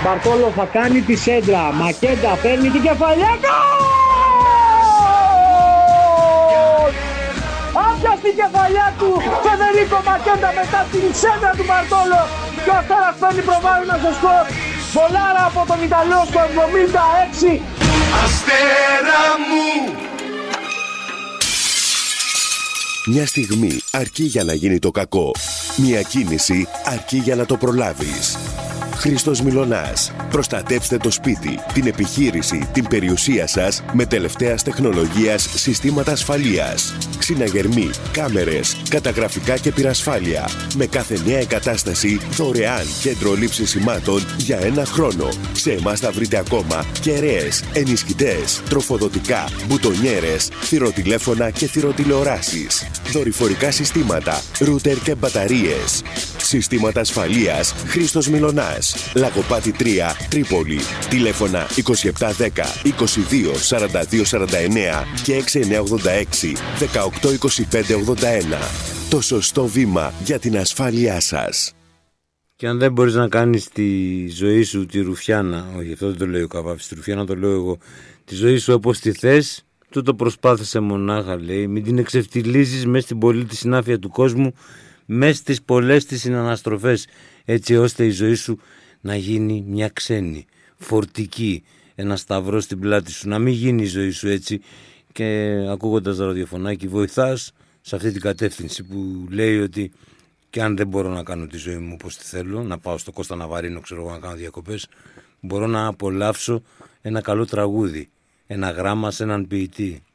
Μπαρτόλο θα κάνει τη σέντρα. Μακέντα παίρνει την κεφαλιά. Άπια στην κεφαλιά του Φεδερίκο Μακέντα μετά την σέντρα του Μπαρτόλο. Και ο Αστέρας παίρνει προβάδισμα στο σκορ. Βολάρα από τον Ιταλό στο 76. Αστέρα μου! Μια στιγμή αρκεί για να γίνει το κακό. Μια κίνηση αρκεί για να το προλάβεις. Χρήστος Μιλωνάς. Προστατέψτε το σπίτι, την επιχείρηση, την περιουσία σας με τελευταίας τεχνολογίας συστήματα ασφαλείας. Ξυναγερμοί, κάμερες, καταγραφικά και πυρασφάλεια. Με κάθε νέα εγκατάσταση δωρεάν κέντρο λήψης σημάτων για 1 χρόνο. Σε εμάς θα βρείτε ακόμα κεραίες, ενισχυτές, τροφοδοτικά, μπουτονιέρες, θυροτηλέφωνα και θυροτηλεοράσεις. Δορυφορικά συστήματα, ρούτερ και μπαταρίες. Συστήματα ασφαλείας Χρήστος Μιλωνάς. Λαγοπάτι 3, Τρίπολη. Τηλέφωνα 2710 22 42 49 και 6986 18 25 81. Το σωστό βήμα για την ασφάλειά σας. Και αν δεν μπορείς να κάνεις τη ζωή σου τη ρουφιάνα, όχι αυτό δεν το λέει ο Καβάφης, τη ρουφιάνα το λέω εγώ, τη ζωή σου όπως τη θες, τούτο προσπάθησε μονάχα, λέει, μην την εξευτυλίζεις μέσα στην πολλή τη συνάφεια του κόσμου, μέσα στις πολλές τις συναναστροφές, έτσι ώστε η ζωή σου να γίνει μια ξένη, φορτική, ένα σταυρό στην πλάτη σου, να μην γίνει η ζωή σου έτσι. Και ακούγοντας ραδιοφωνάκι βοηθάς σε αυτή την κατεύθυνση που λέει ότι και αν δεν μπορώ να κάνω τη ζωή μου όπως τη θέλω, να πάω στο Κώστα Ναβαρίνο, ξέρω εγώ, να κάνω διακοπές, μπορώ να απολαύσω ένα καλό τραγούδι, ένα γράμμα σε έναν ποιητή.